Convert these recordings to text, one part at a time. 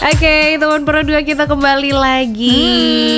Oke, teman Pro 2 kita kembali lagi.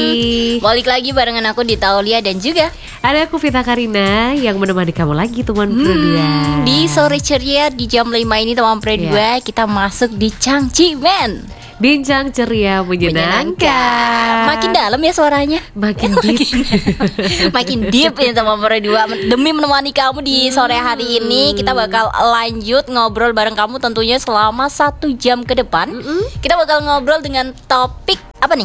Balik lagi barengan aku di Taulia dan juga Ada aku Vita Karina yang menemani kamu lagi teman Pro 2. di sore ceria di jam 5 ini teman Pro 2 kita masuk di Changchi Men. Bincang ceria menyenangkan. Makin dalam ya suaranya. Makin deep. Makin deep ya teman Pro 2. Demi menemani kamu di sore hari ini, kita bakal lanjut ngobrol bareng kamu tentunya selama 1 jam ke depan. Kita bakal ngobrol dengan topik apa nih?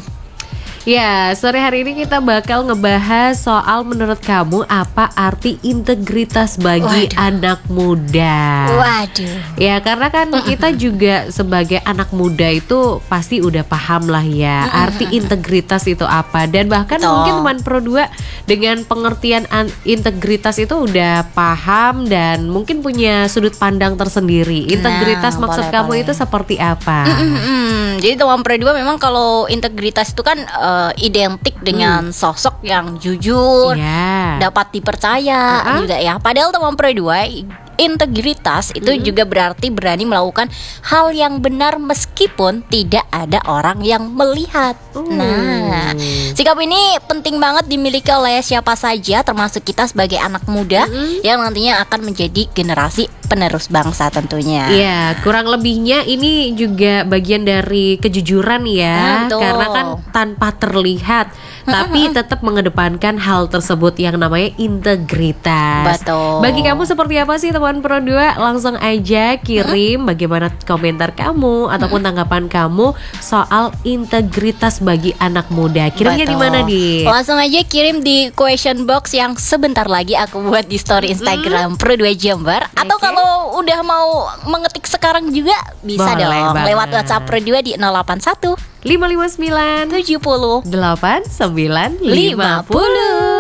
Ya, sore hari ini kita bakal ngebahas soal menurut kamu apa arti integritas bagi anak muda. Waduh. Ya, karena kan kita juga sebagai anak muda itu pasti udah paham lah ya arti integritas itu apa. Dan bahkan mungkin teman Pro 2 dengan pengertian integritas itu udah paham dan mungkin punya sudut pandang tersendiri. Integritas maksud kamu itu seperti apa? Jadi teman Pro 2 memang kalau integritas itu kan identik dengan sosok yang jujur, dapat dipercaya juga ya. Padahal teman Pro 2, integritas itu juga berarti berani melakukan hal yang benar meskipun tidak ada orang yang melihat. Nah, sikap ini penting banget dimiliki oleh siapa saja, termasuk kita sebagai anak muda yang nantinya akan menjadi generasi penerus bangsa tentunya. Iya, kurang lebihnya ini juga bagian dari kejujuran ya, karena kan tanpa terlihat tapi tetap mengedepankan hal tersebut yang namanya integritas. Betul. Bagi kamu seperti apa sih teman Pro 2? Langsung aja kirim bagaimana komentar kamu ataupun tanggapan kamu soal integritas bagi anak muda. Kirimnya di mana, Di? Langsung aja kirim di question box yang sebentar lagi aku buat di story Instagram Pro 2 Jember. Atau kalau udah mau mengetik sekarang juga bisa dong lewat WhatsApp Pro 2 di 081 559 70 8950.